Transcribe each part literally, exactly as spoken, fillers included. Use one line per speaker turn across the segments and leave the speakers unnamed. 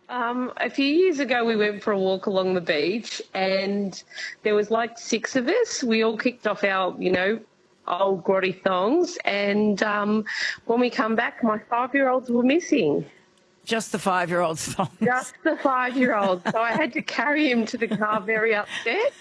Um, a few years ago, we went for a walk along the beach, and there was like six of us. We all kicked off our, you know, old grotty thongs, and um, when we come back, my five-year-olds were missing.
Just the five-year-old's thongs.
Just the five-year-old. So I had to carry him to the car, very upset.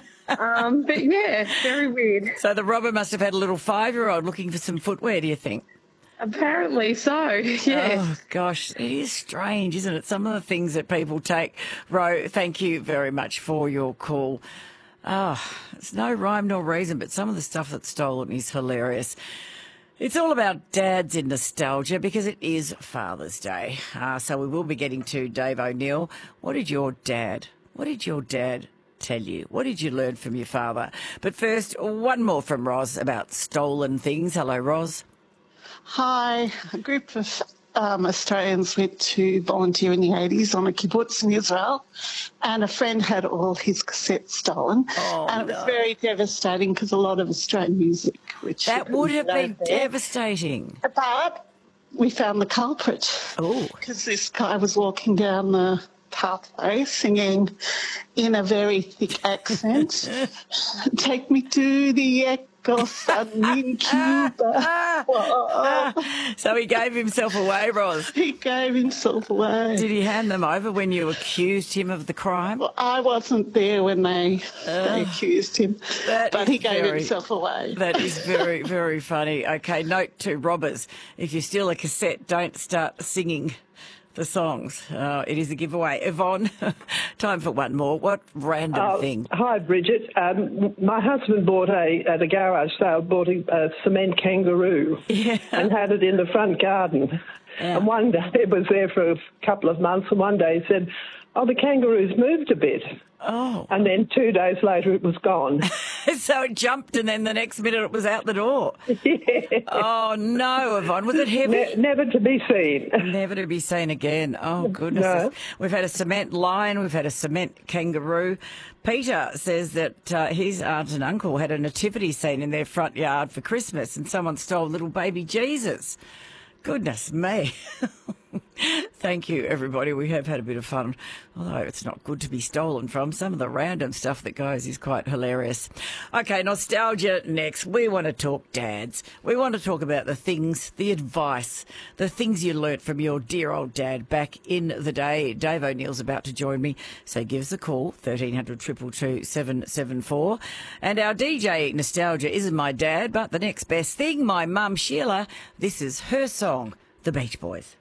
Um, but yeah, very weird.
So the robber must have had a little five-year-old looking for some footwear, do you think?
Apparently so, yes.
Oh, gosh, it is strange, isn't it? Some of the things that people take. Ro, thank you very much for your call. Oh, it's no rhyme nor reason, but some of the stuff that's stolen is hilarious. It's all about dads in nostalgia because it is Father's Day. Uh, so we will be getting to Dave O'Neill. What did your dad, what did your dad tell you? What did you learn from your father? But first, one more from Roz about stolen things. Hello, Roz.
Hi. A group of um, Australians went to volunteer in the eighties on a kibbutz in Israel, and a friend had all his cassettes stolen.
Oh,
and it
no.
was very devastating because a lot of Australian music, which...
That would have been
there.
devastating.
But we found the culprit.
Oh.
Because this guy was walking down the pathway singing in a very thick accent, "Take me to the echo sun in Cuba." Whoa.
So he gave himself away, Roz.
He gave himself away.
Did he hand them over when you accused him of the crime?
Well, I wasn't there when they,
Uh,
they accused him,
that
but
is
he gave
very-
himself away.
That is very, very funny. Okay, note to robbers, if you steal a cassette, don't start singing the songs. Uh, it is a giveaway. Yvonne, time for one more. What random
Oh,
thing?
Hi, Bridget. Um, my husband bought a, at a garage sale, bought a, a cement kangaroo
Yeah.
and had it in the front garden.
Yeah.
And one day, it was there for a couple of months, and one day he said, "Oh, the kangaroo's moved a bit."
Oh.
And then two days later, it was gone.
So it jumped and then the next minute it was out the door.
Yeah.
Oh, no, Yvonne. Was it heavy?
Ne- never to be seen.
Never to be seen again. Oh, goodness.
No.
We've had a cement lion. We've had a cement kangaroo. Peter says that uh, his aunt and uncle had a nativity scene in their front yard for Christmas and someone stole little baby Jesus. Goodness me. Thank you, everybody. We have had a bit of fun, although it's not good to be stolen from. Some of the random stuff that goes is quite hilarious. Okay, nostalgia next. We want to talk dads. We want to talk about the things, the advice, the things you learnt from your dear old dad back in the day. Dave O'Neill's about to join me, so give us a call, thirteen hundred, two two two, seven seven four. And our D J Nostalgia isn't my dad, but the next best thing, my mum Sheila. This is her song, The Beach Boys.